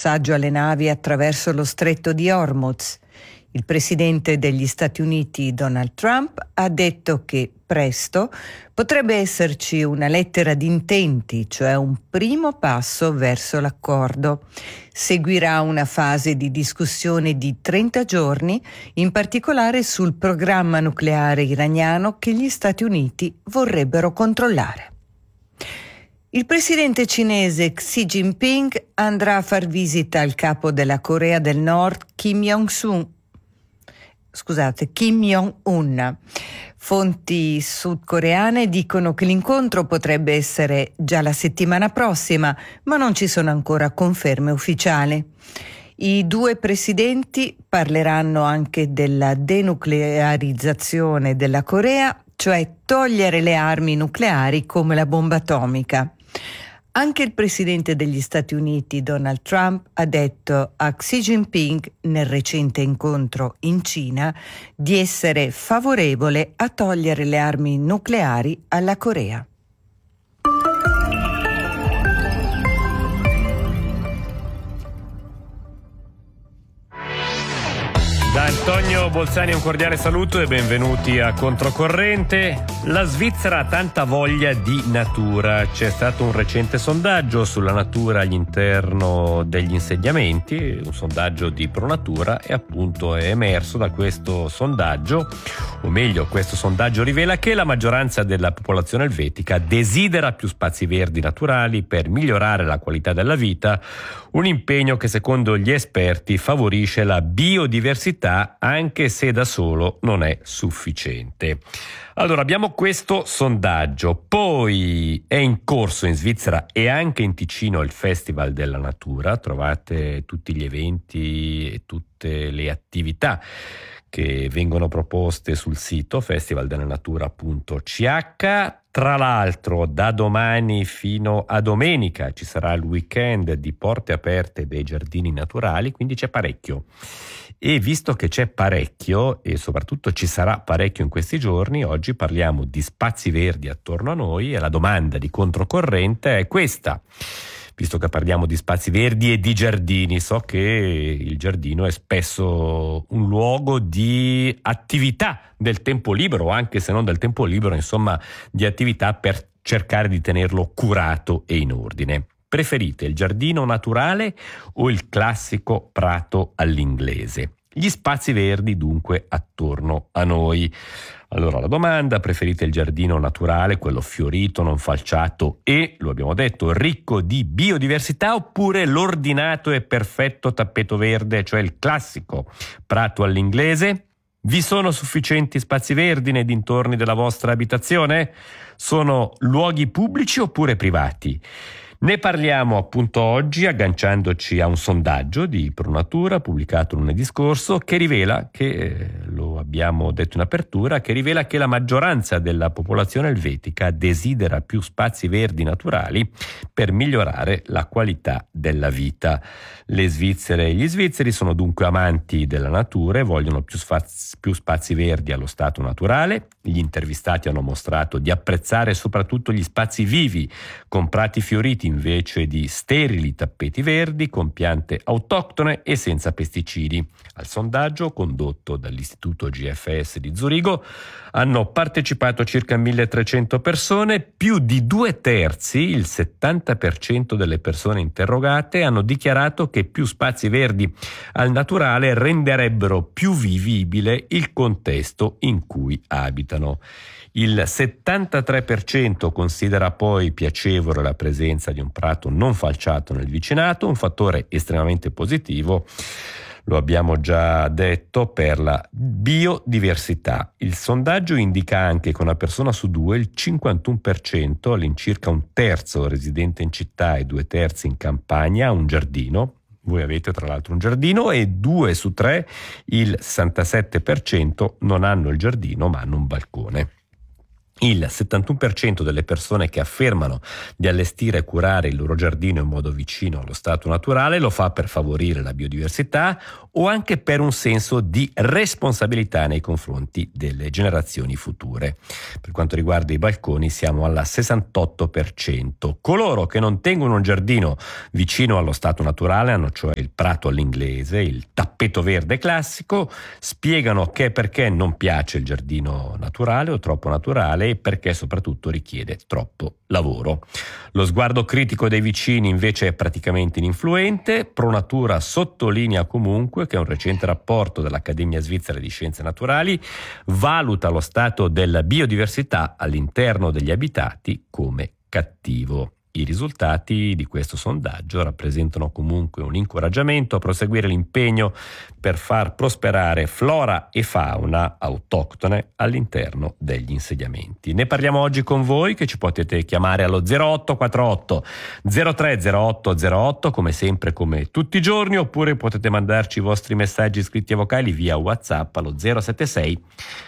passaggio alle navi attraverso lo stretto di Hormuz. Il presidente degli Stati Uniti, Donald Trump, ha detto che presto potrebbe esserci una lettera di intenti, cioè un primo passo verso l'accordo. Seguirà una fase di discussione di 30 giorni, in particolare sul programma nucleare iraniano che gli Stati Uniti vorrebbero controllare. Il presidente cinese Xi Jinping andrà a far visita al capo della Corea del Nord Kim Jong-un. Fonti sudcoreane dicono che l'incontro potrebbe essere già la settimana prossima, ma non ci sono ancora conferme ufficiali. I due presidenti parleranno anche della denuclearizzazione della Corea, cioè togliere le armi nucleari come la bomba atomica. Anche il presidente degli Stati Uniti, Donald Trump, ha detto a Xi Jinping, nel recente incontro in Cina, di essere favorevole a togliere le armi nucleari alla Corea. Da Antonio Bolzani un cordiale saluto e benvenuti a Controcorrente. La Svizzera ha tanta voglia di natura. C'è stato un recente sondaggio sulla natura all'interno degli insediamenti, un sondaggio di Pronatura, e appunto è emerso da questo sondaggio, o meglio, questo sondaggio rivela che la maggioranza della popolazione elvetica desidera più spazi verdi naturali per migliorare la qualità della vita, un impegno che secondo gli esperti favorisce la biodiversità anche se da solo non è sufficiente. Allora abbiamo questo sondaggio, poi è in corso in Svizzera e anche in Ticino il Festival della Natura, trovate tutti gli eventi e tutte le attività che vengono proposte sul sito festivaldelanatura.ch. Tra l'altro da domani fino a domenica ci sarà il weekend di porte aperte dei giardini naturali, quindi c'è parecchio. E visto che c'è parecchio e soprattutto ci sarà parecchio in questi giorni, oggi parliamo di spazi verdi attorno a noi e la domanda di Controcorrente è questa. Visto che parliamo di spazi verdi e di giardini, so che il giardino è spesso un luogo di attività del tempo libero, anche se non del tempo libero, insomma, di attività per cercare di tenerlo curato e in ordine. Preferite il giardino naturale o il classico prato all'inglese? Gli spazi verdi dunque attorno a noi. Allora la domanda: preferite il giardino naturale, quello fiorito, non falciato e, lo abbiamo detto, ricco di biodiversità, oppure l'ordinato e perfetto tappeto verde, cioè il classico prato all'inglese? Vi sono sufficienti spazi verdi nei dintorni della vostra abitazione? Sono luoghi pubblici oppure privati? Ne parliamo appunto oggi agganciandoci a un sondaggio di Pronatura pubblicato lunedì scorso che rivela che, lo abbiamo detto in apertura, che rivela che la maggioranza della popolazione elvetica desidera più spazi verdi naturali per migliorare la qualità della vita. Le svizzere e gli svizzeri sono dunque amanti della natura e vogliono più spazi verdi allo stato naturale. Gli intervistati hanno mostrato di apprezzare soprattutto gli spazi vivi con prati fioriti invece di sterili tappeti verdi con piante autoctone e senza pesticidi. Al sondaggio condotto dall'Istituto GFS di Zurigo hanno partecipato circa 1300 persone, più di 2/3, il 70% delle persone interrogate, hanno dichiarato che più spazi verdi al naturale renderebbero più vivibile il contesto in cui abitano. Il 73% considera poi piacevole la presenza di un prato non falciato nel vicinato, un fattore estremamente positivo, lo abbiamo già detto, per la biodiversità. Il sondaggio indica anche che una persona su due, il 51%, all'incirca un terzo residente in città e 2/3 in campagna, ha un giardino. Voi avete tra l'altro un giardino, e 2 su 3, il 67%, non hanno il giardino ma hanno un balcone. Il 71% delle persone che affermano di allestire e curare il loro giardino in modo vicino allo stato naturale lo fa per favorire la biodiversità o anche per un senso di responsabilità nei confronti delle generazioni future. Per quanto riguarda i balconi siamo al 68%. Coloro che non tengono un giardino vicino allo stato naturale hanno cioè il prato all'inglese, il tappeto verde classico, spiegano che perché non piace il giardino naturale o troppo naturale e perché soprattutto richiede troppo lavoro. Lo sguardo critico dei vicini invece è praticamente ininfluente. Pro Natura sottolinea comunque che un recente rapporto dell'Accademia Svizzera di Scienze Naturali valuta lo stato della biodiversità all'interno degli abitati come cattivo. I risultati di questo sondaggio rappresentano comunque un incoraggiamento a proseguire l'impegno per far prosperare flora e fauna autoctone all'interno degli insediamenti. Ne parliamo oggi con voi, che ci potete chiamare allo 0848 030808 come sempre, come tutti i giorni, oppure potete mandarci i vostri messaggi scritti e vocali via WhatsApp allo 076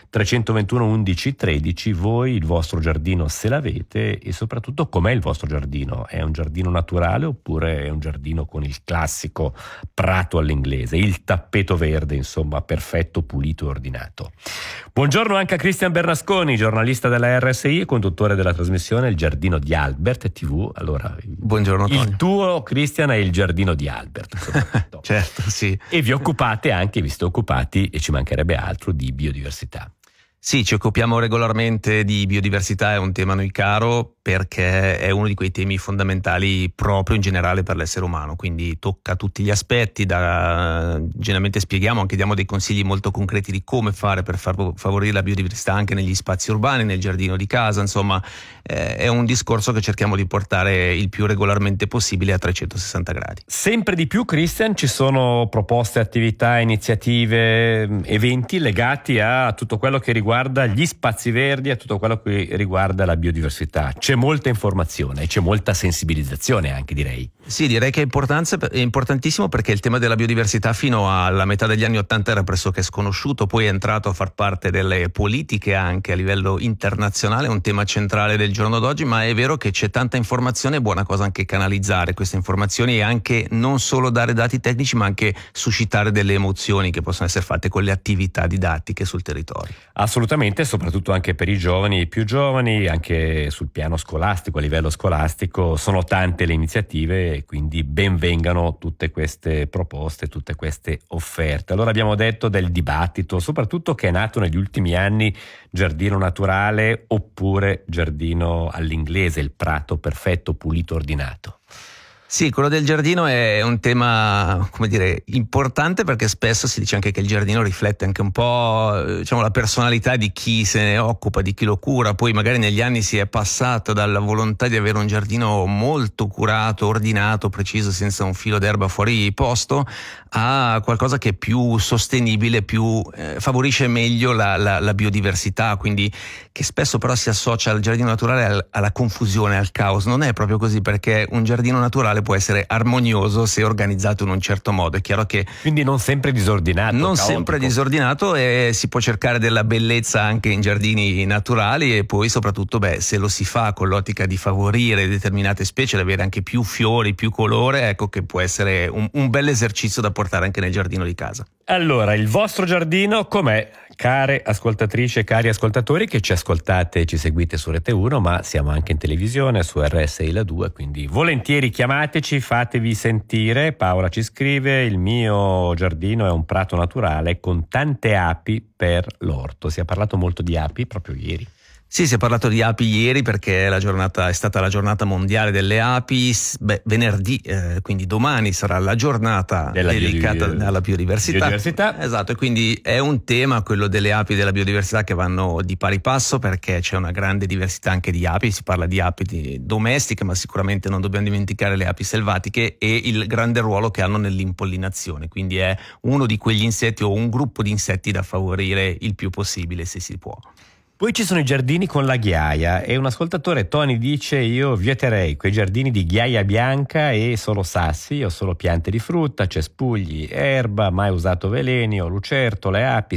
321 11 13. Voi il vostro giardino, se l'avete, e soprattutto com'è il vostro giardino? È un giardino naturale oppure è un giardino con il classico prato all'inglese, il tappeto verde, insomma, perfetto, pulito e ordinato? Buongiorno anche a Cristian Bernasconi, giornalista della RSI e conduttore della trasmissione Il Giardino di Albert TV. Allora, buongiorno Antonio. Il tuo, Cristian, è il giardino di Albert. Certo, sì. E vi occupate anche, vi siete occupati, e ci mancherebbe altro, di biodiversità. Sì, ci occupiamo regolarmente di biodiversità, è un tema a noi caro perché è uno di quei temi fondamentali proprio in generale per l'essere umano, quindi tocca tutti gli aspetti, generalmente spieghiamo, anche diamo dei consigli molto concreti di come fare per favorire la biodiversità anche negli spazi urbani, nel giardino di casa, insomma è un discorso che cerchiamo di portare il più regolarmente possibile a 360 gradi. Sempre di più, Christian, ci sono proposte, attività, iniziative, eventi legati a tutto quello che riguarda gli spazi verdi, a tutto quello che riguarda la biodiversità. C'è molta informazione, c'è molta sensibilizzazione anche, direi. Sì, direi che è importantissimo perché il tema della biodiversità fino alla metà degli anni '80 era pressoché sconosciuto, poi è entrato a far parte delle politiche anche a livello internazionale, è un tema centrale del giorno d'oggi, ma è vero che c'è tanta informazione, è buona cosa anche canalizzare queste informazioni e anche non solo dare dati tecnici ma anche suscitare delle emozioni che possono essere fatte con le attività didattiche sul territorio. Assolutamente, soprattutto anche per i giovani, i più giovani, anche sul piano scolastico, a livello scolastico sono tante le iniziative e quindi ben vengano tutte queste proposte, tutte queste offerte. Allora abbiamo detto del dibattito, soprattutto che è nato negli ultimi anni, giardino naturale oppure giardino all'inglese, il prato perfetto, pulito, ordinato. Sì, quello del giardino è un tema, come dire, importante perché spesso si dice anche che il giardino riflette anche un po', diciamo, la personalità di chi se ne occupa, di chi lo cura. Poi magari negli anni si è passato dalla volontà di avere un giardino molto curato, ordinato, preciso, senza un filo d'erba fuori posto, a qualcosa che è più sostenibile, più favorisce meglio la biodiversità, quindi che spesso però si associa al giardino naturale alla confusione, al caos. Non è proprio così, perché un giardino naturale può essere armonioso se organizzato in un certo modo. È chiaro che quindi non sempre disordinato, non caotico. Sempre disordinato, e si può cercare della bellezza anche in giardini naturali, e poi soprattutto se lo si fa con l'ottica di favorire determinate specie, ad avere anche più fiori, più colore, ecco che può essere un bel esercizio da portare anche nel giardino di casa. Allora, il vostro giardino com'è? Care ascoltatrici e cari ascoltatori che ci ascoltate e ci seguite su Rete 1, ma siamo anche in televisione su RSI La 2, quindi volentieri chiamateci, fatevi sentire. Paola ci scrive: il mio giardino è un prato naturale con tante api per l'orto. Si è parlato molto di api proprio ieri. Sì, si è parlato di api ieri perché è stata la giornata mondiale delle api. Venerdì, quindi domani, sarà la giornata dedicata alla biodiversità. Esatto, e quindi è un tema, quello delle api e della biodiversità, che vanno di pari passo perché c'è una grande diversità anche di api. Si parla di api domestiche, ma sicuramente non dobbiamo dimenticare le api selvatiche e il grande ruolo che hanno nell'impollinazione. Quindi è uno di quegli insetti o un gruppo di insetti da favorire il più possibile, se si può. Poi ci sono i giardini con la ghiaia e un ascoltatore, Tony, dice: io vieterei quei giardini di ghiaia bianca e solo sassi o solo piante di frutta, cespugli, erba, mai usato veleni o lucertole, api,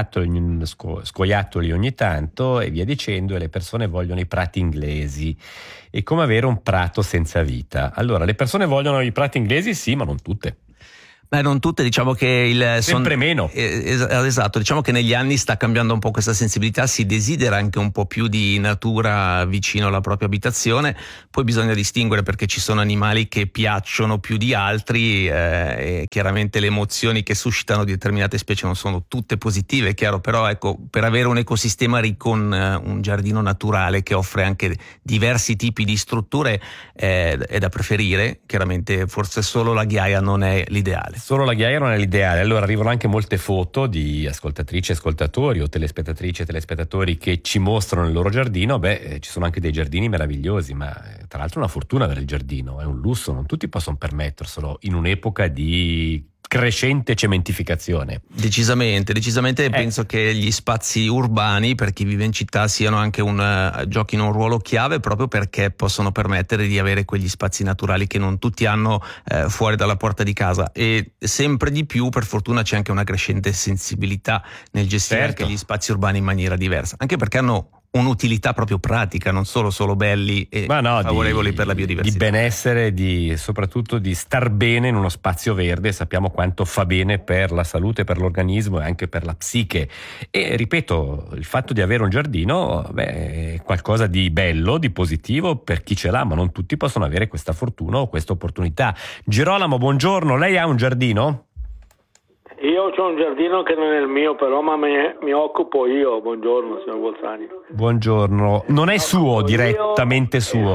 scoiattoli ogni tanto e via dicendo, e le persone vogliono i prati inglesi. È come avere un prato senza vita. Allora, le persone vogliono i prati inglesi, sì, ma non tutte. Beh, non tutte, diciamo che sempre meno. Esatto, diciamo che negli anni sta cambiando un po' questa sensibilità, si desidera anche un po' più di natura vicino alla propria abitazione, poi bisogna distinguere perché ci sono animali che piacciono più di altri e chiaramente le emozioni che suscitano di determinate specie non sono tutte positive, è chiaro, però ecco, per avere un ecosistema ricco, un giardino naturale che offre anche diversi tipi di strutture è da preferire, chiaramente forse solo la ghiaia non è l'ideale. Solo la ghiaia non è l'ideale. Allora arrivano anche molte foto di ascoltatrici e ascoltatori o telespettatrici e telespettatori che ci mostrano il loro giardino. Ci sono anche dei giardini meravigliosi, ma tra l'altro è una fortuna avere il giardino, è un lusso, non tutti possono permetterselo in un'epoca di crescente cementificazione. Decisamente. Penso che gli spazi urbani per chi vive in città siano anche giochino un ruolo chiave, proprio perché possono permettere di avere quegli spazi naturali che non tutti hanno fuori dalla porta di casa, e sempre di più per fortuna c'è anche una crescente sensibilità nel gestire anche gli spazi urbani in maniera diversa, anche perché hanno un'utilità proprio pratica, non solo belli e favorevoli per la biodiversità. Di benessere, soprattutto di star bene in uno spazio verde. Sappiamo quanto fa bene per la salute, per l'organismo e anche per la psiche. E ripeto, il fatto di avere un giardino è qualcosa di bello, di positivo per chi ce l'ha, ma non tutti possono avere questa fortuna o questa opportunità. Girolamo, buongiorno, lei ha un giardino? Io ho un giardino che non è il mio, però ma mi occupo io. Buongiorno, signor Bolzani. Buongiorno. Non è suo, direttamente suo?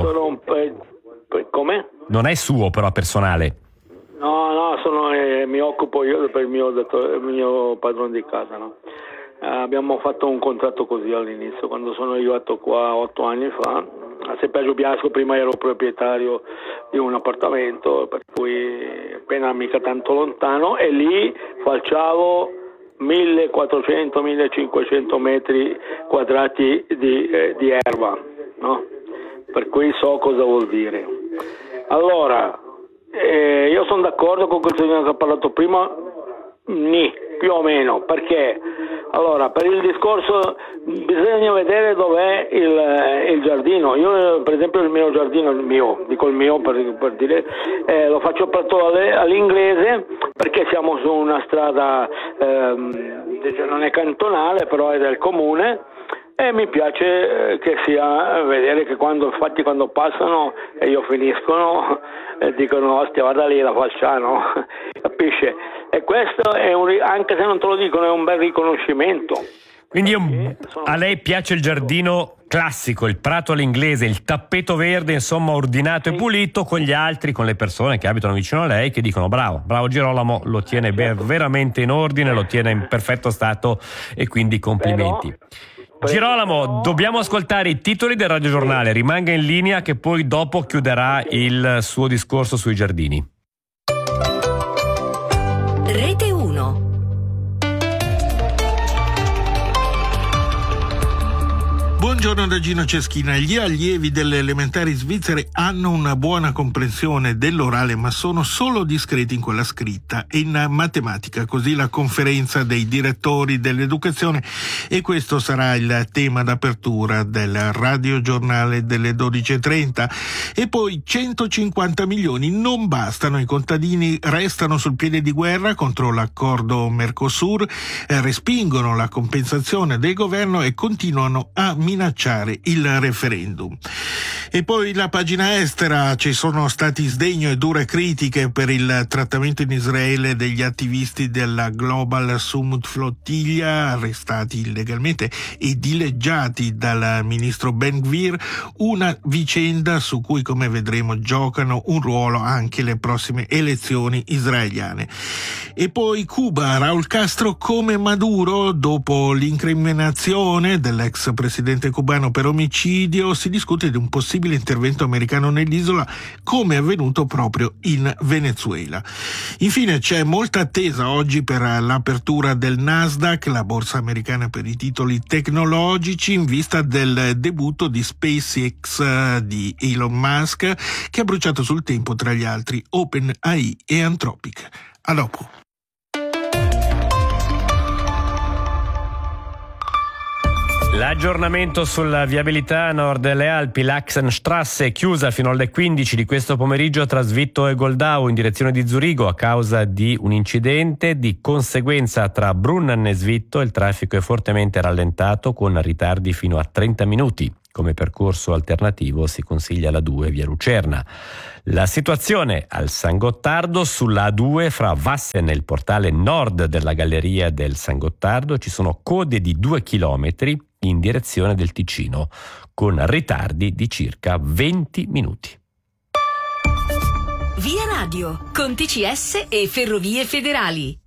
Come? Non è suo, però personale? No, mi occupo io per il mio padrone di casa, no? Abbiamo fatto un contratto così all'inizio, quando sono arrivato qua 8 anni fa. A Seppeggio Biasco prima ero proprietario di un appartamento, per cui appena mica tanto lontano, e lì facciavo 1400-1500 metri quadrati di erba, no? Per cui so cosa vuol dire. Allora, io sono d'accordo con quello che ha parlato prima, più o meno, perché allora per il discorso bisogna vedere dov'è il giardino. Io per esempio il mio giardino, dico il mio per dire, lo faccio proprio all'inglese, perché siamo su una strada non è cantonale, però è del comune, e mi piace che sia vedere che quando passano e io finiscono dicono: ostia, guarda lì la Falciano, capisce? E questo è anche se non te lo dicono, è un bel riconoscimento. Quindi a lei piace il giardino classico, il prato all'inglese, il tappeto verde, insomma, ordinato e pulito, con gli altri, con le persone che abitano vicino a lei, che dicono: bravo Girolamo, lo tiene veramente in ordine, lo tiene in perfetto stato, e quindi complimenti. Girolamo, dobbiamo ascoltare i titoli del radiogiornale, rimanga in linea che poi dopo chiuderà il suo discorso sui giardini. Rete 1. Buongiorno da Gino Ceschina. Gli allievi delle elementari svizzere hanno una buona comprensione dell'orale, ma sono solo discreti in quella scritta e in matematica, così la conferenza dei direttori dell'educazione, e questo sarà il tema d'apertura del radiogiornale delle 12.30. E poi 150 milioni non bastano, i contadini restano sul piede di guerra contro l'accordo Mercosur, respingono la compensazione del governo e continuano a minacciare il referendum. E poi la pagina estera: ci sono stati sdegno e dure critiche per il trattamento in Israele degli attivisti della Global Summit Flottiglia, arrestati illegalmente e dileggiati dal ministro Ben Gvir, una vicenda su cui, come vedremo, giocano un ruolo anche le prossime elezioni israeliane. E poi Cuba, Raúl Castro come Maduro, dopo l'incriminazione dell'ex presidente cubano per omicidio, si discute di un possibile intervento americano nell'isola, come è avvenuto proprio in Venezuela. Infine c'è molta attesa oggi per l'apertura del Nasdaq, la borsa americana per i titoli tecnologici, in vista del debutto di SpaceX di Elon Musk, che ha bruciato sul tempo tra gli altri OpenAI e Anthropic. A dopo. L'aggiornamento sulla viabilità a nord delle Alpi, l'Achsenstrasse è chiusa fino alle 15 di questo pomeriggio tra Svitto e Goldau in direzione di Zurigo a causa di un incidente. Di conseguenza tra Brunnen e Svitto il traffico è fortemente rallentato con ritardi fino a 30 minuti. Come percorso alternativo si consiglia la 2 via Lucerna. La situazione al San Gottardo sulla A2 fra Vassen e il portale nord della galleria del San Gottardo ci sono code di 2 chilometri in direzione del Ticino, con ritardi di circa 20 minuti. Via Radio, con TCS e Ferrovie Federali.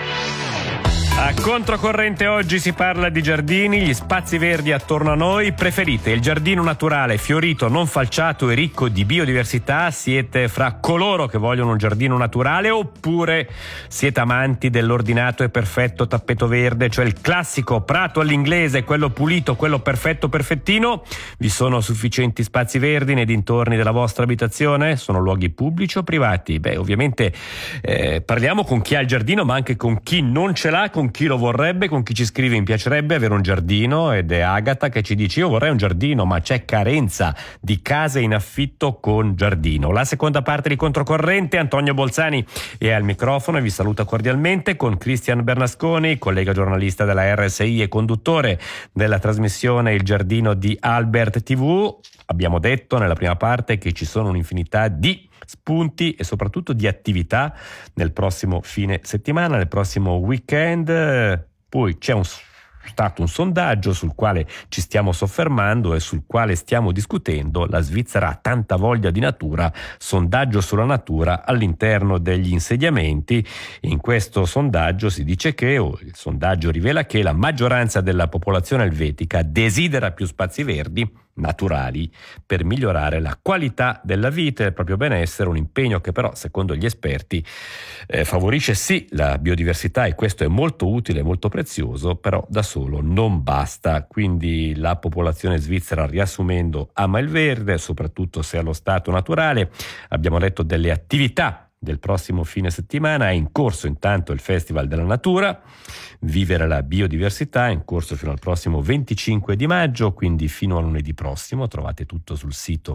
A controcorrente oggi si parla di giardini, gli spazi verdi attorno a noi. Preferite il giardino naturale, fiorito, non falciato e ricco di biodiversità? Siete fra coloro che vogliono un giardino naturale oppure siete amanti dell'ordinato e perfetto tappeto verde, cioè il classico prato all'inglese, quello pulito, quello perfetto, perfettino? Vi sono sufficienti spazi verdi nei dintorni della vostra abitazione? Sono luoghi pubblici o privati? Beh, ovviamente parliamo con chi ha il giardino, ma anche con chi non ce l'ha, con chi lo vorrebbe, con chi ci scrive mi piacerebbe avere un giardino, ed è Agata che ci dice io vorrei un giardino ma c'è carenza di case in affitto con giardino. La seconda parte di Controcorrente, Antonio Bolzani è al microfono e vi saluta cordialmente con Cristian Bernasconi, collega giornalista della RSI e conduttore della trasmissione Il Giardino di Albert TV. Abbiamo detto nella prima parte che ci sono un'infinità di spunti e soprattutto di attività nel prossimo fine settimana, nel prossimo weekend. Poi c'è stato un sondaggio sul quale ci stiamo soffermando e sul quale stiamo discutendo. La Svizzera ha tanta voglia di natura, sondaggio sulla natura all'interno degli insediamenti. In questo sondaggio si dice che, il sondaggio rivela che la maggioranza della popolazione elvetica desidera più spazi verdi naturali per migliorare la qualità della vita e il proprio benessere, un impegno che però secondo gli esperti favorisce sì la biodiversità, e questo è molto utile, molto prezioso, però da solo non basta. Quindi la popolazione svizzera, riassumendo, ama il verde, soprattutto se è allo stato naturale. Abbiamo detto delle attività del prossimo fine settimana. È in corso intanto il Festival della Natura, Vivere la biodiversità, è in corso fino al prossimo 25 di maggio, quindi fino a lunedì prossimo. Trovate tutto sul sito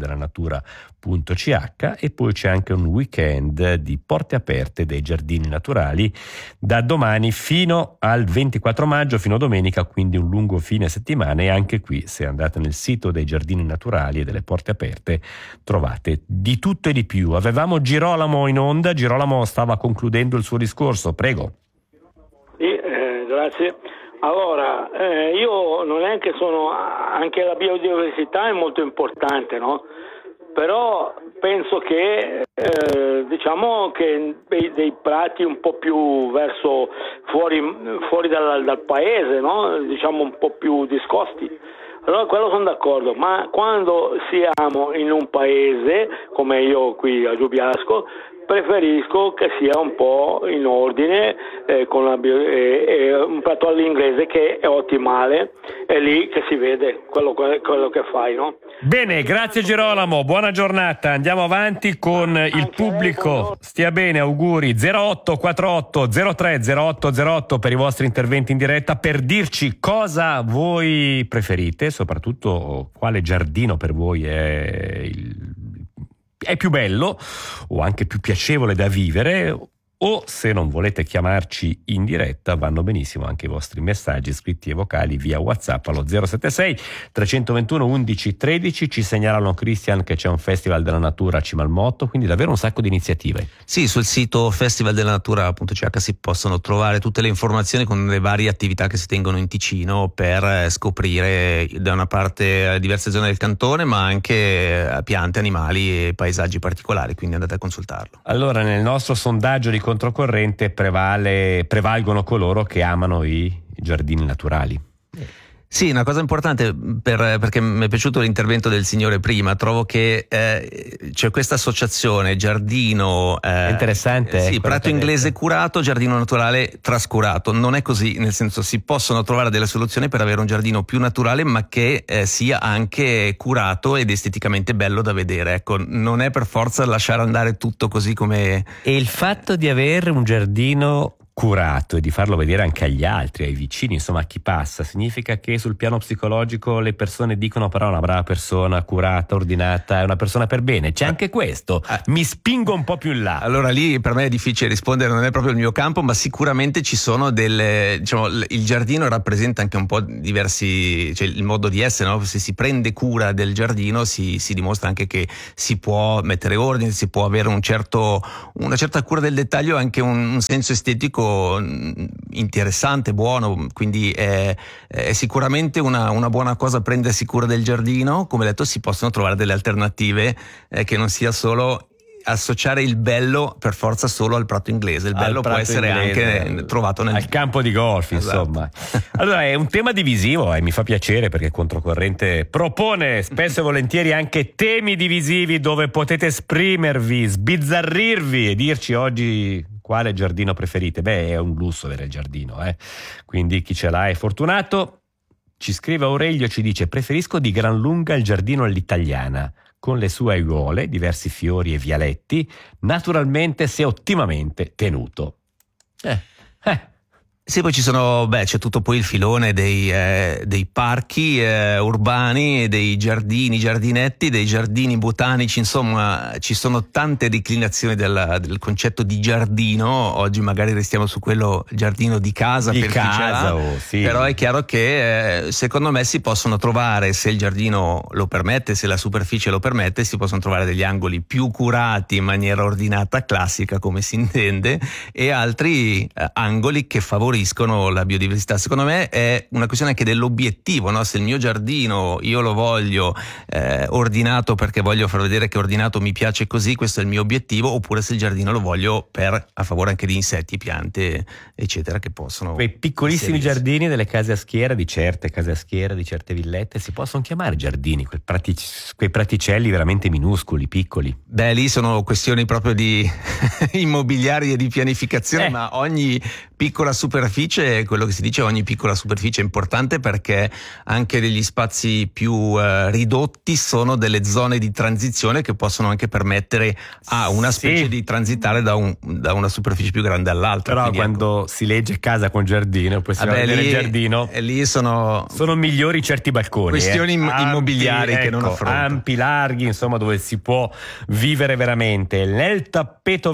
festivaldelanatura.ch. e poi c'è anche un weekend di porte aperte dei giardini naturali da domani fino al 24 maggio, fino a domenica, quindi un lungo fine settimana. E anche qui, se andate nel sito dei giardini naturali e delle porte aperte, trovate di tutto e di più. Avevamo Girolamo in onda. Girolamo stava concludendo il suo discorso, prego. Sì, grazie. Allora, io non è che sono, anche la biodiversità è molto importante, no? Però penso che diciamo che dei prati un po' più verso fuori dal paese, no? Diciamo un po' più discosti. Allora quello sono d'accordo, ma quando siamo in un paese come io qui a Giubiasco, preferisco che sia un po' in ordine, con un prato all'inglese che è ottimale, è lì che si vede quello che fai, no? Bene, grazie Girolamo, buona giornata. Andiamo avanti con il pubblico. Stia bene, auguri. 0848 03 0808 per i vostri interventi in diretta, per dirci cosa voi preferite, soprattutto quale giardino per voi è più bello o anche più piacevole da vivere. O se non volete chiamarci in diretta, vanno benissimo anche i vostri messaggi scritti e vocali via WhatsApp allo 076 321 11 13. Ci segnalano, Christian, che c'è un Festival della Natura a Cimalmotto, quindi davvero un sacco di iniziative. Sì, sul sito festivaldelanatura.ch si possono trovare tutte le informazioni con le varie attività che si tengono in Ticino per scoprire da una parte diverse zone del cantone, ma anche piante, animali e paesaggi particolari, quindi andate a consultarlo. Allora, nel nostro sondaggio di controcorrente prevalgono coloro che amano i giardini naturali. Sì, una cosa importante perché mi è piaciuto l'intervento del signore prima, trovo che c'è questa associazione giardino interessante, sì, prato inglese curato, giardino naturale trascurato. Non è così, nel senso si possono trovare delle soluzioni per avere un giardino più naturale ma che sia anche curato ed esteticamente bello da vedere. Ecco, non è per forza lasciare andare tutto così come... E il fatto di avere un giardino curato e di farlo vedere anche agli altri, ai vicini, insomma a chi passa, significa che sul piano psicologico le persone dicono però una brava persona, curata, ordinata, è una persona per bene. C'è anche questo, mi spingo un po' più in là. Allora lì per me è difficile rispondere, non è proprio il mio campo, ma sicuramente ci sono delle, diciamo, il giardino rappresenta anche un po' diversi, cioè il modo di essere, no? Se si prende cura del giardino si dimostra anche che si può mettere ordine, si può avere una certa cura del dettaglio, anche un senso estetico interessante, buono, quindi è sicuramente una buona cosa prendersi cura del giardino. Come detto, si possono trovare delle alternative che non sia solo associare il bello per forza solo al prato inglese. Il bello può essere anche trovato al campo di golf, insomma. Allora è un tema divisivo e mi fa piacere perché Controcorrente propone spesso e volentieri anche temi divisivi dove potete esprimervi, sbizzarrirvi e dirci oggi quale giardino preferite. Beh, è un lusso avere il giardino, quindi chi ce l'ha è fortunato. Ci scrive Aurelio e ci dice: preferisco di gran lunga il giardino all'italiana, con le sue aiuole, diversi fiori e vialetti, naturalmente se ottimamente tenuto. Sì, poi c'è tutto poi il filone dei parchi urbani, dei giardini, giardinetti, dei giardini botanici, insomma ci sono tante declinazioni del concetto di giardino. Oggi magari restiamo su quello giardino di casa, di per casa, chi ce l'ha, sì. Però è chiaro che secondo me si possono trovare, se il giardino lo permette, se la superficie lo permette, si possono trovare degli angoli più curati in maniera ordinata, classica come si intende, e altri angoli che favoriscono la biodiversità. Secondo me è una questione anche dell'obiettivo, no? Se il mio giardino io lo voglio ordinato perché voglio far vedere che ordinato mi piace così, questo è il mio obiettivo, oppure se il giardino lo voglio a favore anche di insetti, piante, eccetera, che possono... Quei piccolissimi giardini delle case a schiera, di certe case a schiera, di certe villette, si possono chiamare giardini, quei praticelli veramente minuscoli, piccoli. Beh, lì sono questioni proprio di immobiliari e di pianificazione, ma ogni piccola superficie, quello che si dice, ogni piccola superficie è importante perché anche degli spazi più ridotti sono delle zone di transizione che possono anche permettere a una specie di transitare da una superficie più grande all'altra. Però quindi, quando si legge casa con giardino, poi si va a vedere il giardino, lì sono migliori certi balconi. Questioni immobiliari che non affronto. Ampi, larghi, insomma, dove si può vivere veramente. Nel tappeto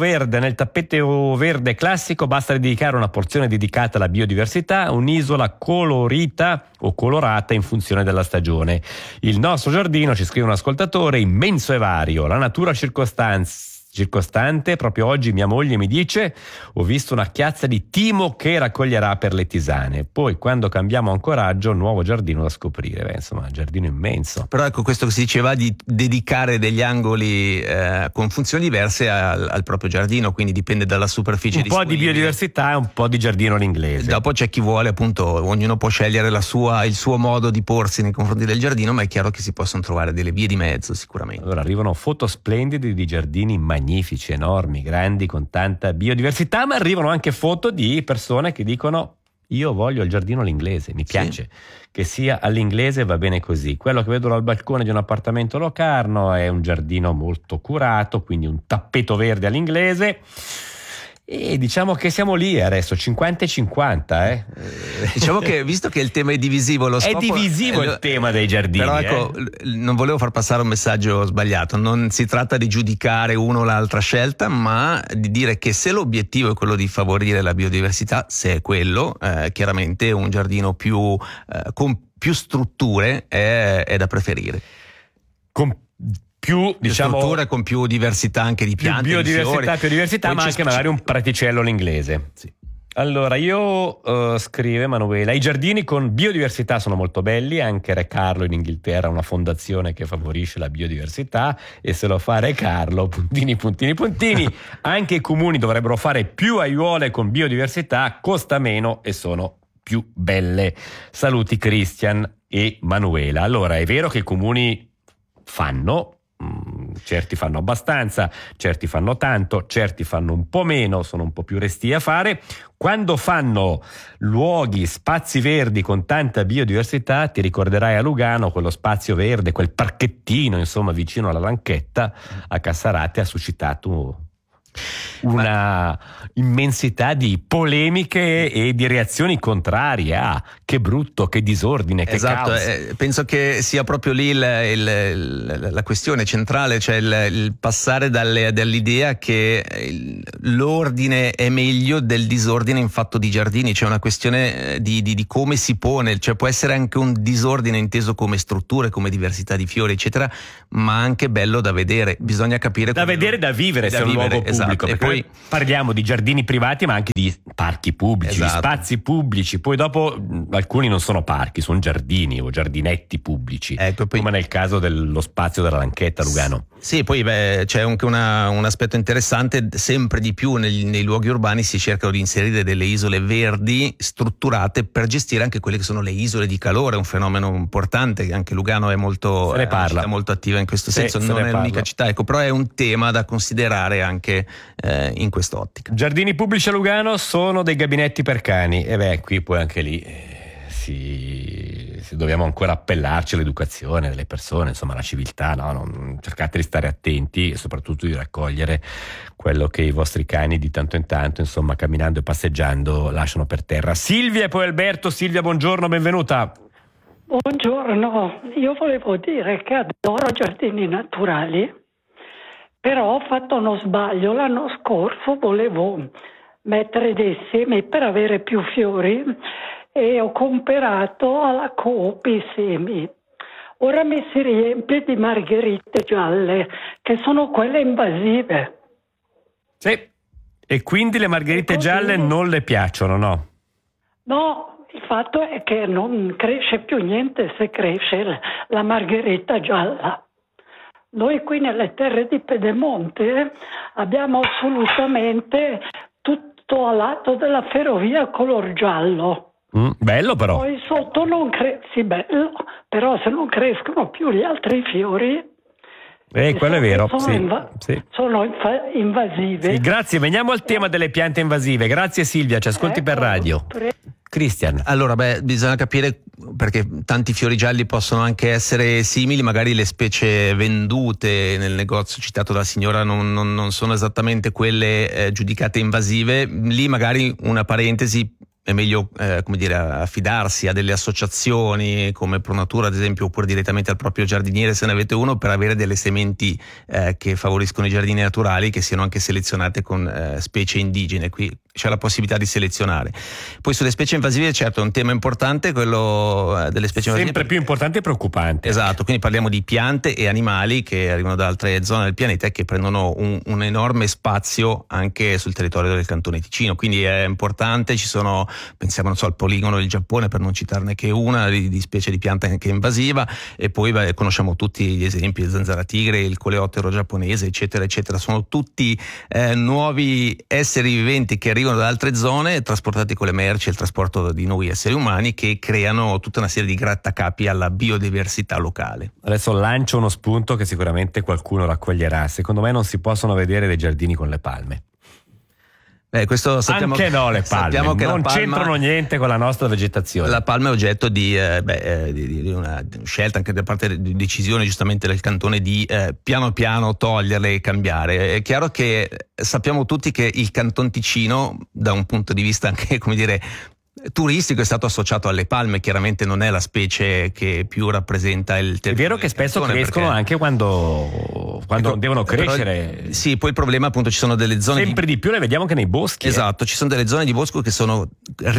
verde classico basta dedicare una porzione dedicata alla biodiversità, un'isola colorita o colorata in funzione della stagione. Il nostro giardino, ci scrive un ascoltatore, immenso e vario, la natura circostante. Proprio oggi mia moglie mi dice: ho visto una chiazza di timo che raccoglierà per le tisane. Poi quando cambiamo ancoraggio, nuovo giardino da scoprire. Insomma, un giardino immenso. Però ecco, questo che si diceva di dedicare degli angoli con funzioni diverse al proprio giardino, quindi dipende dalla superficie un po' di biodiversità e un po' di giardino all'inglese. Dopo c'è chi vuole, appunto, ognuno può scegliere il suo modo di porsi nei confronti del giardino, ma è chiaro che si possono trovare delle vie di mezzo sicuramente. Allora arrivano foto splendide di giardini magnifici, enormi, grandi, con tanta biodiversità, ma arrivano anche foto di persone che dicono: io voglio il giardino all'inglese, mi piace che sia all'inglese, va bene così. Quello che vedo dal balcone di un appartamento Locarno è un giardino molto curato, quindi un tappeto verde all'inglese. E diciamo che siamo lì adesso, 50-50. Diciamo che, visto che il tema è divisivo, è divisivo il tema dei giardini. Però ecco, non volevo far passare un messaggio sbagliato. Non si tratta di giudicare uno o l'altra scelta, ma di dire che se l'obiettivo è quello di favorire la biodiversità, se è quello, chiaramente un giardino con più strutture è da preferire. Con più, diciamo, strutture, con più diversità anche di piante, più diversità, ma anche magari un praticello all'inglese. Sì. Allora, io scrive Emanuela, i giardini con biodiversità sono molto belli, anche Re Carlo in Inghilterra ha una fondazione che favorisce la biodiversità e se lo fa Re Carlo, puntini, puntini, puntini, anche i comuni dovrebbero fare più aiuole con biodiversità, costa meno e sono più belle. Saluti Christian e Manuela. Allora, è vero che i comuni fanno, certi fanno abbastanza, certi fanno tanto, certi fanno un po' meno, sono un po' più restii a fare. Quando fanno luoghi, spazi verdi con tanta biodiversità, ti ricorderai a Lugano quello spazio verde, quel parchettino insomma vicino alla Lanchetta a Cassarate ha suscitato una immensità di polemiche e di reazioni contrarie. Che brutto, che disordine, che esatto, caos. Penso che sia proprio lì la questione centrale, cioè il passare dall'idea che l'ordine è meglio del disordine in fatto di giardini. C'è una questione di come si pone, cioè può essere anche un disordine inteso come strutture, come diversità di fiori eccetera, ma anche bello da vedere, bisogna capire da vedere, da vivere, se è un luogo pubblico, esatto. perché poi parliamo di giardini privati ma anche di parchi pubblici, esatto, di spazi pubblici, poi dopo alcuni non sono parchi, sono giardini o giardinetti pubblici, ecco, poi, come nel caso dello spazio della Lanchetta a Lugano. Sì, poi c'è anche un aspetto interessante, sempre di più nei luoghi urbani si cercano di inserire delle isole verdi strutturate per gestire anche quelle che sono le isole di calore, un fenomeno importante, anche Lugano è molto, se ne parla, città molto attiva in questo senso, non è l'unica città, ecco, però è un tema da considerare anche in quest'ottica. Giardini pubblici a Lugano sono dei gabinetti per cani, e qui poi anche lì dobbiamo ancora appellarci all'educazione delle persone, insomma la civiltà, no? Cercate di stare attenti e soprattutto di raccogliere quello che i vostri cani di tanto in tanto, insomma, camminando e passeggiando lasciano per terra. Silvia e poi Alberto. Silvia, buongiorno, benvenuta. Buongiorno, io volevo dire che adoro giardini naturali, però ho fatto uno sbaglio. L'anno scorso volevo mettere dei semi per avere più fiori e ho comprato alla Coop i semi. Ora mi si riempie di margherite gialle, che sono quelle invasive. Sì, e quindi le margherite gialle non le piacciono, no? No, il fatto è che non cresce più niente se cresce la margherita gialla. Noi qui nelle terre di Pedemonte abbiamo assolutamente tutto a lato della ferrovia color giallo. Bello però. Poi sotto non sì, bello, però se non crescono più gli altri fiori, quello è vero, sono invasive. Sì, grazie, veniamo al tema delle piante invasive. Grazie Silvia, ci ascolti per radio. Christian. Allora, bisogna capire, perché tanti fiori gialli possono anche essere simili, magari le specie vendute nel negozio citato dalla signora non sono esattamente quelle giudicate invasive. Lì magari una parentesi, è meglio affidarsi a delle associazioni come Pronatura ad esempio, oppure direttamente al proprio giardiniere se ne avete uno, per avere delle sementi che favoriscono i giardini naturali, che siano anche selezionate con specie indigene. Qui c'è la possibilità di selezionare. Poi sulle specie invasive, certo, è un tema importante, quello delle specie invasive. Sempre più importante e preoccupante. Esatto, quindi parliamo di piante e animali che arrivano da altre zone del pianeta e che prendono un enorme spazio anche sul territorio del Cantone Ticino, quindi è importante. Pensiamo al poligono del Giappone, per non citarne che una, di specie di pianta anche invasiva, e poi conosciamo tutti gli esempi, il zanzara tigre, il coleottero giapponese, eccetera eccetera. Sono tutti nuovi esseri viventi che arrivano da altre zone, trasportati con le merci e il trasporto di noi esseri umani, che creano tutta una serie di grattacapi alla biodiversità locale. Adesso lancio uno spunto che sicuramente qualcuno raccoglierà. Secondo me non si possono vedere dei giardini con le palme. Questo sappiamo, anche no, le palme che non c'entrano niente con la nostra vegetazione. La palma è oggetto di una scelta anche da parte di decisione giustamente del cantone di piano piano toglierle e cambiare. È chiaro che sappiamo tutti che il Canton Ticino, da un punto di vista anche turistico, è stato associato alle palme. Chiaramente non è la specie che più rappresenta il territorio. È vero che spesso crescono anche quando devono crescere. Però, sì, poi il problema appunto, ci sono delle zone sempre di più le vediamo anche nei boschi. Esatto, ci sono delle zone di bosco che sono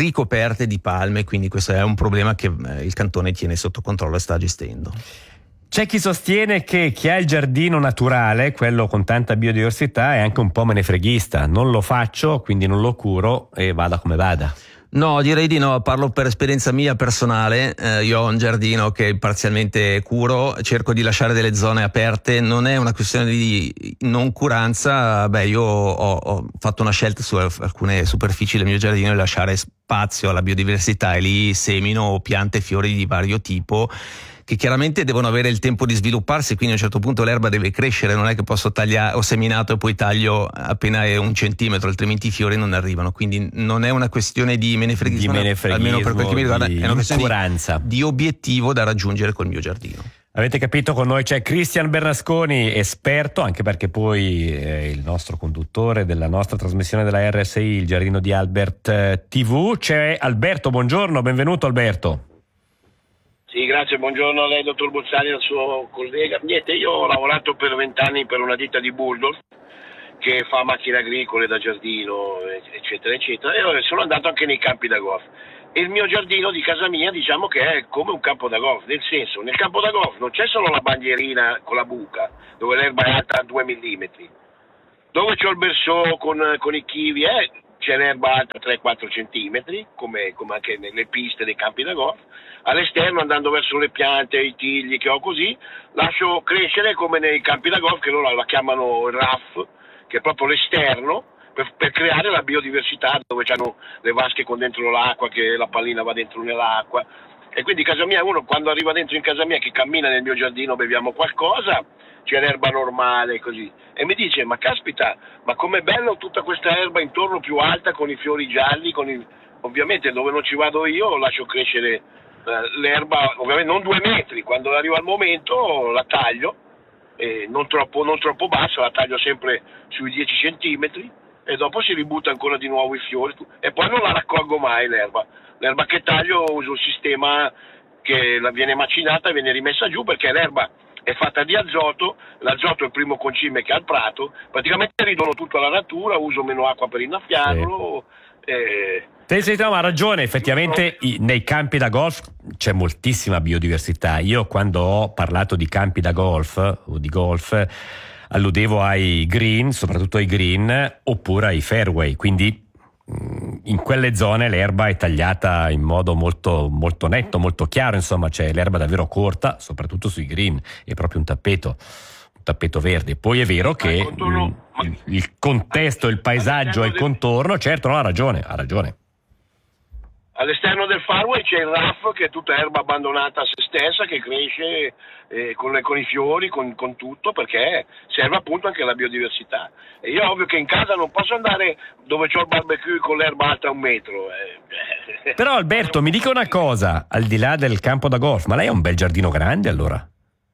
ricoperte di palme, quindi questo è un problema che il cantone tiene sotto controllo e sta gestendo. C'è chi sostiene che chi ha il giardino naturale, quello con tanta biodiversità, è anche un po' menefreghista. Non lo faccio, quindi non lo curo e vada come vada. No, direi di no, parlo per esperienza mia personale. Io ho un giardino che parzialmente curo, cerco di lasciare delle zone aperte, non è una questione di noncuranza. Io ho fatto una scelta su alcune superfici del mio giardino di lasciare spazio alla biodiversità e lì semino piante e fiori di vario tipo, che chiaramente devono avere il tempo di svilupparsi, quindi a un certo punto l'erba deve crescere, non è che posso tagliare, ho seminato e poi taglio appena è 1 centimetro, altrimenti i fiori non arrivano, quindi non è una questione di menefreghismo, almeno per quel che mi riguarda, è una questione di obiettivo da raggiungere col mio giardino. Avete capito, con noi c'è Cristian Bernasconi, esperto, anche perché poi è il nostro conduttore della nostra trasmissione della RSI, il Giardino di Albert TV. C'è Alberto, buongiorno, benvenuto Alberto. Sì, grazie, buongiorno a lei, dottor Bozzani, al suo collega. Niente, io ho lavorato per 20 anni per una ditta di Bulldorf che fa macchine agricole da giardino, eccetera, eccetera, e sono andato anche nei campi da golf. E il mio giardino di casa mia, diciamo che è come un campo da golf, nel senso, nel campo da golf non c'è solo la bandierina con la buca, dove l'erba è alta 2 millimetri, dove c'ho il berceau con i kiwi, c'è l'erba alta 3-4 centimetri, come anche nelle piste dei campi da golf. All'esterno, andando verso le piante, i tigli che ho così, lascio crescere come nei campi da golf, che loro la chiamano il RAF, che è proprio l'esterno, per creare la biodiversità, dove c'hanno le vasche con dentro l'acqua, che la pallina va dentro nell'acqua. E quindi casa mia, uno quando arriva dentro in casa mia, che cammina nel mio giardino, beviamo qualcosa, c'è l'erba normale così, e mi dice: ma caspita, ma com'è bello tutta questa erba intorno più alta con i fiori gialli, ovviamente dove non ci vado io lascio crescere l'erba, ovviamente non 2 metri, quando arriva il momento la taglio, non troppo bassa, la taglio sempre sui 10 centimetri e dopo si ributta ancora di nuovo i fiori e poi non la raccolgo mai l'erba che taglio. Uso il sistema che viene macinata e viene rimessa giù, perché l'erba è fatta di azoto, l'azoto è il primo concime che ha il prato, praticamente ridono tutto alla natura, uso meno acqua per innaffiarlo. No, ma ha ragione, effettivamente nei campi da golf c'è moltissima biodiversità. Io quando ho parlato di campi da golf o di golf alludevo ai green, soprattutto ai green, oppure ai fairway, quindi in quelle zone l'erba è tagliata in modo molto, molto netto, molto chiaro, insomma c'è l'erba davvero corta, soprattutto sui green, è proprio un tappeto verde. Poi è vero che il contesto, il paesaggio e il contorno, certo, no, ha ragione. All'esterno del fairway c'è il RAF, che è tutta erba abbandonata a se stessa, che cresce con i fiori, con tutto, perché serve appunto anche la biodiversità. E io ovvio che in casa non posso andare dove c'ho il barbecue con l'erba alta 1 metro. Però Alberto, mi dica una cosa, al di là del campo da golf, ma lei ha un bel giardino grande allora?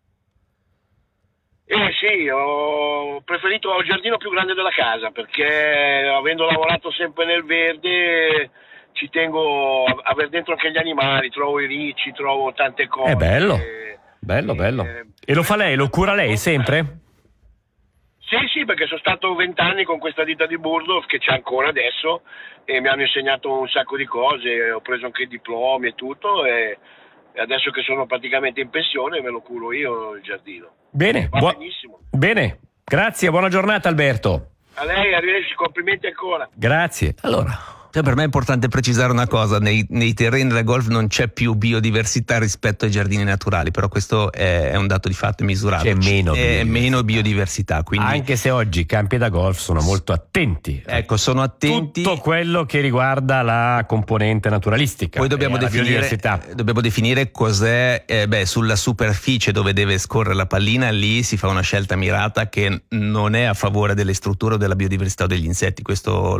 Sì, ho preferito il giardino più grande della casa, perché avendo lavorato sempre nel verde ci tengo a avere dentro anche gli animali, trovo i ricci, trovo tante cose. È bello. E lo fa lei, lo cura lei sempre? Sì, perché sono stato 20 anni con questa ditta di Bulldorf, che c'è ancora adesso, e mi hanno insegnato un sacco di cose, ho preso anche i diplomi e tutto, e adesso che sono praticamente in pensione me lo curo io il giardino. Bene, benissimo. Bene, grazie, buona giornata Alberto. A lei, arrivederci, complimenti ancora. Grazie. Allora, per me è importante precisare una cosa: nei terreni da golf non c'è più biodiversità rispetto ai giardini naturali, però questo è un dato di fatto misurato. C'è meno biodiversità, quindi... Anche se oggi i campi da golf sono molto attenti. Ecco, sono attenti. Tutto quello che riguarda la componente naturalistica. Poi dobbiamo definire cos'è, sulla superficie dove deve scorrere la pallina, lì si fa una scelta mirata che non è a favore delle strutture o della biodiversità o degli insetti. Questo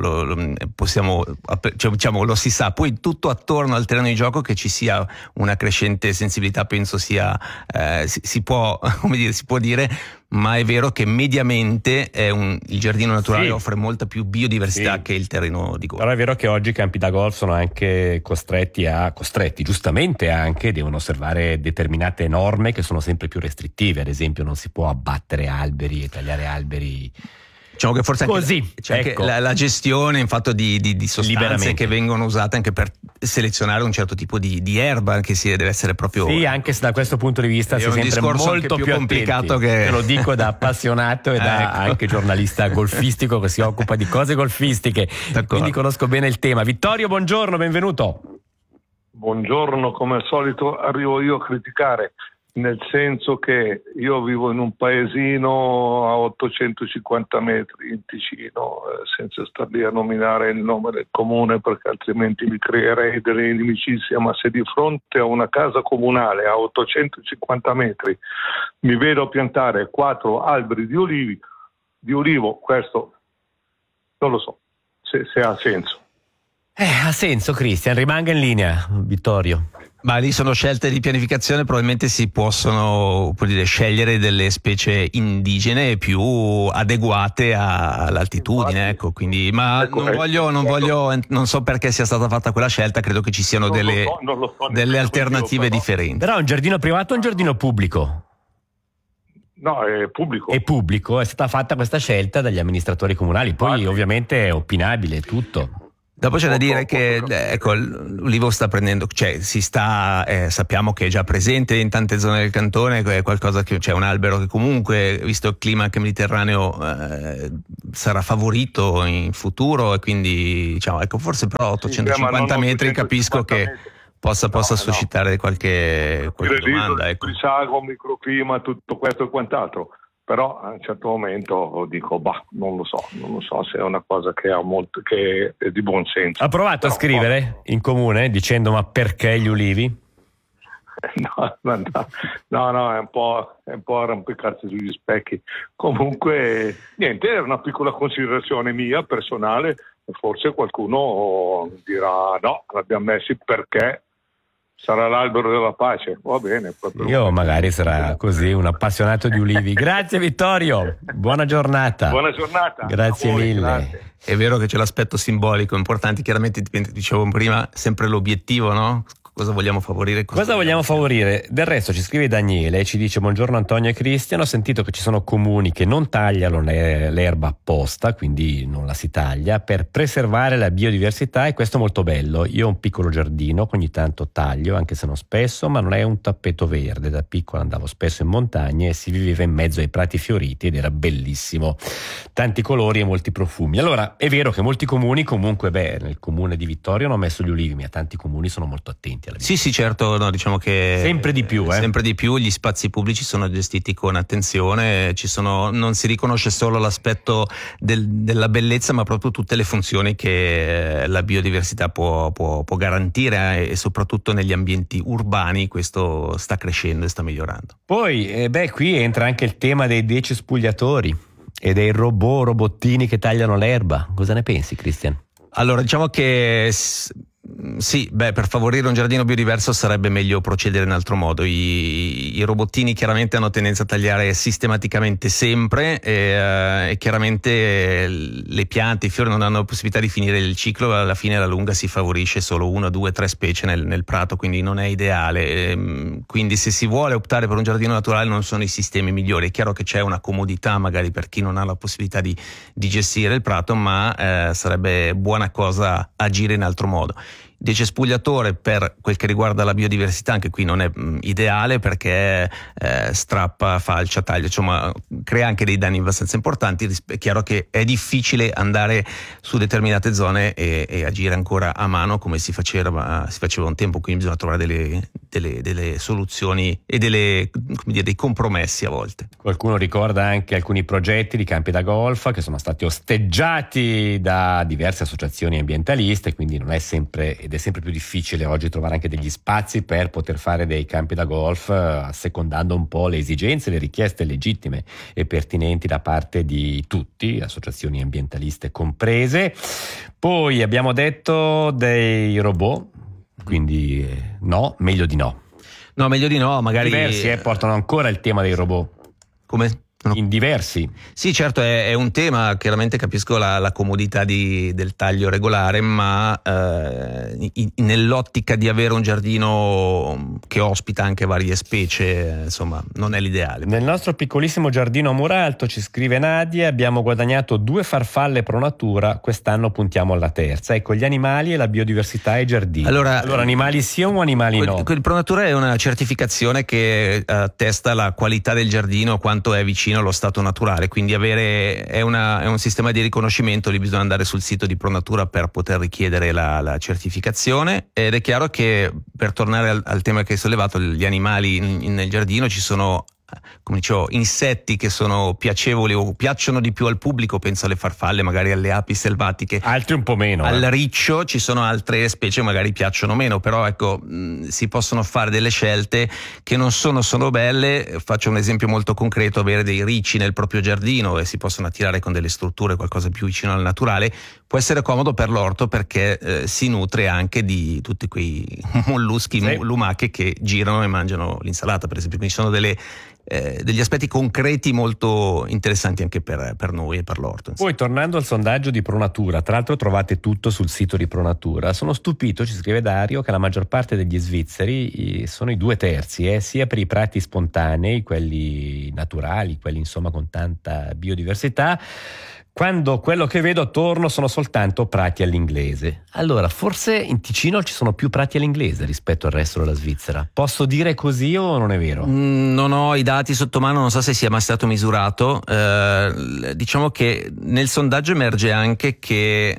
lo si sa. Poi tutto attorno al terreno di gioco, che ci sia una crescente sensibilità, penso sia si può dire, ma è vero che mediamente il giardino naturale offre molta più biodiversità che il terreno di golf. Però è vero che oggi i campi da golf sono anche costretti giustamente anche, devono osservare determinate norme che sono sempre più restrittive. Ad esempio non si può abbattere alberi e tagliare alberi. Diciamo che forse così c'è anche la gestione in fatto di sostanze che vengono usate anche per selezionare un certo tipo di erba che deve essere proprio. Sì, anche se da questo punto di vista si è sempre molto più complicato attenti. Te lo dico da appassionato e da anche giornalista golfistico che si occupa di cose golfistiche. D'accordo. Quindi conosco bene il tema. Vittorio, buongiorno, benvenuto. Buongiorno, come al solito arrivo io a criticare, nel senso che io vivo in un paesino a 850 metri in Ticino, senza star lì a nominare il nome del comune perché altrimenti mi creerei delle inimicizie, ma se di fronte a una casa comunale a 850 metri mi vedo piantare 4 alberi di ulivo, questo non lo so se ha senso. Ha senso, Cristian, rimanga in linea, Vittorio. Ma lì sono scelte di pianificazione, probabilmente si possono scegliere delle specie indigene più adeguate all'altitudine, ecco, quindi non so perché sia stata fatta quella scelta, credo che ci siano delle alternative differenti. Però è un giardino privato o un giardino pubblico? No, è pubblico. È pubblico, è stata fatta questa scelta dagli amministratori comunali, poi ovviamente è opinabile tutto. Dopo c'è da dire che l'ulivo sta prendendo, sappiamo che è già presente in tante zone del cantone, è qualcosa che c'è un albero che comunque, visto il clima anche mediterraneo, sarà favorito in futuro, e quindi forse però 850 metri capisco che possa suscitare qualche domanda. Il risago, microclima, tutto questo e quant'altro. Però a un certo momento dico, non lo so se è una cosa che è di buon senso. Ha provato a scrivere in comune dicendo ma perché gli ulivi? No, è un po' arrampicarsi sugli specchi. Comunque, niente, era una piccola considerazione mia, personale, e forse qualcuno dirà no, l'abbiamo messi perché sarà l'albero della pace, va bene. Io magari sarà così, un appassionato di ulivi. Grazie Vittorio, buona giornata. Buona giornata. Grazie mille. Grazie. È vero che c'è l'aspetto simbolico importante, chiaramente dicevo prima, sempre l'obiettivo, no? Cosa vogliamo favorire? Cosa vogliamo favorire? Del resto ci scrive Daniele e ci dice: buongiorno Antonio e Cristian, ho sentito che ci sono comuni che non tagliano l'erba apposta, quindi non la si taglia, per preservare la biodiversità, e questo è molto bello. Io ho un piccolo giardino che ogni tanto taglio, anche se non spesso, ma non è un tappeto verde. Da piccolo andavo spesso in montagna e si viveva in mezzo ai prati fioriti ed era bellissimo, tanti colori e molti profumi. Allora è vero che molti comuni comunque, nel comune di Vittorio hanno messo gli ulivi, ma tanti comuni sono molto attenti. Sì, certo, no, diciamo che sempre di più gli spazi pubblici sono gestiti con attenzione, non si riconosce solo l'aspetto della bellezza, ma proprio tutte le funzioni che la biodiversità può garantire, e soprattutto negli ambienti urbani questo sta crescendo e sta migliorando. Poi qui entra anche il tema dei decespugliatori e dei robottini che tagliano l'erba. Cosa ne pensi, Cristian? Allora, diciamo che sì, per favorire un giardino biodiverso sarebbe meglio procedere in altro modo. I robottini chiaramente hanno tendenza a tagliare sistematicamente sempre, e chiaramente le piante, i fiori non hanno la possibilità di finire il ciclo, alla fine alla lunga si favorisce solo 1, 2, 3 specie nel prato, quindi non è ideale. Quindi se si vuole optare per un giardino naturale non sono i sistemi migliori. È chiaro che c'è una comodità magari per chi non ha la possibilità di gestire il prato, ma sarebbe buona cosa agire in altro modo. Decespugliatore, per quel che riguarda la biodiversità, anche qui non è ideale, perché strappa, falcia, taglia, insomma crea anche dei danni abbastanza importanti. È chiaro che è difficile andare su determinate zone e agire ancora a mano come si faceva un tempo, quindi bisogna trovare delle soluzioni e dei compromessi a volte. Qualcuno ricorda anche alcuni progetti di campi da golf che sono stati osteggiati da diverse associazioni ambientaliste, quindi non è sempre, ed è sempre più difficile oggi trovare anche degli spazi per poter fare dei campi da golf, assecondando un po' le esigenze, le richieste legittime e pertinenti da parte di tutti, associazioni ambientaliste comprese. Poi abbiamo detto dei robot, quindi no, meglio di no. No, meglio di no, magari diversi portano ancora il tema dei robot. Come? in diversi. Sì, certo, è un tema, chiaramente capisco la comodità del taglio regolare, ma nell'ottica di avere un giardino che ospita anche varie specie, insomma, non è l'ideale. Nel nostro piccolissimo giardino a Muralto, ci scrive Nadia, abbiamo guadagnato 2 farfalle pro natura, quest'anno puntiamo alla terza. Ecco, gli animali e la biodiversità ai giardini. Allora animali sì o animali no? Quel pro natura è una certificazione che attesta la qualità del giardino, quanto è vicino allo stato naturale, quindi è un sistema di riconoscimento. Lì bisogna andare sul sito di Pro Natura per poter richiedere la certificazione, ed è chiaro che, per tornare al tema che hai sollevato, gli animali nel giardino, ci sono, come dicevo, insetti che sono piacevoli o piacciono di più al pubblico, penso alle farfalle, magari alle api selvatiche, altri un po' meno, al riccio. Ci sono altre specie magari piacciono meno, però ecco, si possono fare delle scelte che non sono belle. Faccio un esempio molto concreto: avere dei ricci nel proprio giardino e si possono attirare con delle strutture, qualcosa più vicino al naturale, può essere comodo per l'orto, perché si nutre anche di tutti quei molluschi, lumache che girano e mangiano l'insalata, per esempio. Quindi sono degli aspetti concreti molto interessanti anche per noi e per l'orto. Poi, tornando al sondaggio di Pro Natura, tra l'altro trovate tutto sul sito di Pro Natura, sono stupito, ci scrive Dario, che la maggior parte degli svizzeri sono i 2/3, sia per i prati spontanei, quelli naturali, quelli insomma con tanta biodiversità, quando quello che vedo attorno sono soltanto prati all'inglese. Allora, forse in Ticino ci sono più prati all'inglese rispetto al resto della Svizzera. Posso dire così o non è vero? Non ho i dati sotto mano, non so se sia mai stato misurato. Diciamo che nel sondaggio emerge anche che,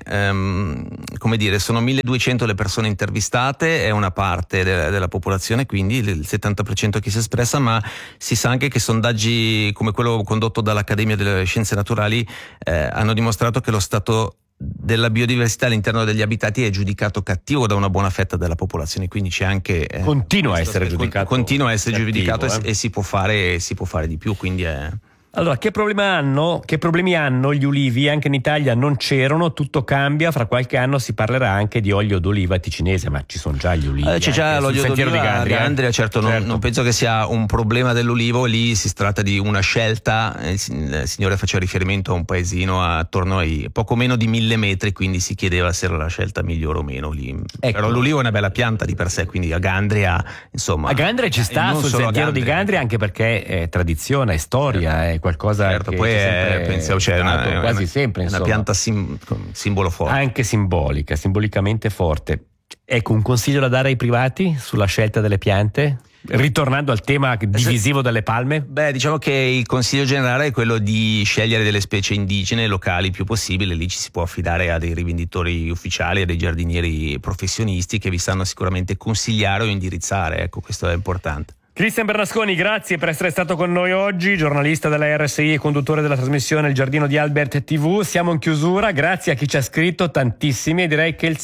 come dire, sono 1200 le persone intervistate, è una parte della popolazione, quindi il 70% che si è espressa, ma si sa anche che sondaggi come quello condotto dall'Accademia delle Scienze Naturali hanno dimostrato che lo stato della biodiversità all'interno degli abitati è giudicato cattivo da una buona fetta della popolazione, quindi c'è anche continua a essere giudicato e si può fare di più, quindi è... Allora, che problemi hanno gli ulivi? Anche in Italia non c'erano, tutto cambia, fra qualche anno si parlerà anche di olio d'oliva ticinese, ma ci sono già gli ulivi. C'è già l'olio d'oliva a Gandria, certo. Non penso che sia un problema dell'ulivo, lì si tratta di una scelta. Il signore faceva riferimento a un paesino attorno ai poco meno di 1000 metri, quindi si chiedeva se era la scelta migliore o meno lì. Ecco. Però l'ulivo è una bella pianta di per sé, quindi a Gandria, insomma. A Gandria ci sta, sul sentiero di Gandria, anche perché è tradizione, è storia, è qualcosa, certo, che poi pensiamo quasi sempre, una pianta simbolo forte, anche simbolicamente forte. Ecco, un consiglio da dare ai privati sulla scelta delle piante, ritornando al tema divisivo delle palme? Diciamo che il consiglio generale è quello di scegliere delle specie indigene locali più possibile. Lì ci si può affidare a dei rivenditori ufficiali, a dei giardinieri professionisti che vi sanno sicuramente consigliare o indirizzare. Ecco, questo è importante. Cristian Bernasconi, grazie per essere stato con noi oggi, giornalista della RSI e conduttore della trasmissione Il Giardino di Albert TV. Siamo in chiusura, grazie a chi ci ha scritto, tantissimi, e direi che il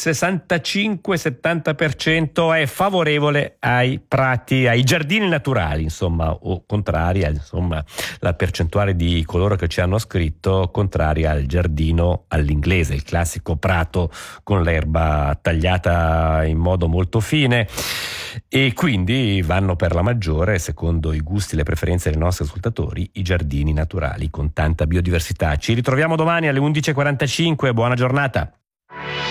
65-70% è favorevole ai prati, ai giardini naturali, insomma, o contraria, insomma, la percentuale di coloro che ci hanno scritto contraria al giardino all'inglese, il classico prato con l'erba tagliata in modo molto fine, e quindi vanno per la maggiore, secondo i gusti e le preferenze dei nostri ascoltatori, i giardini naturali con tanta biodiversità. Ci ritroviamo domani alle 11:45, buona giornata.